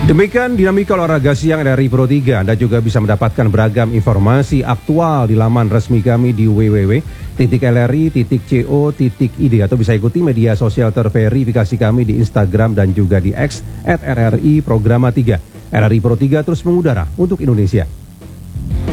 Demikian dinamika olahraga siang RRI Pro 3. Anda juga bisa mendapatkan beragam informasi aktual di laman resmi kami di www.lri.co.id atau bisa ikuti media sosial terverifikasi kami di Instagram dan juga di X @RRI Programa 3. RRI Pro 3 terus mengudara untuk Indonesia.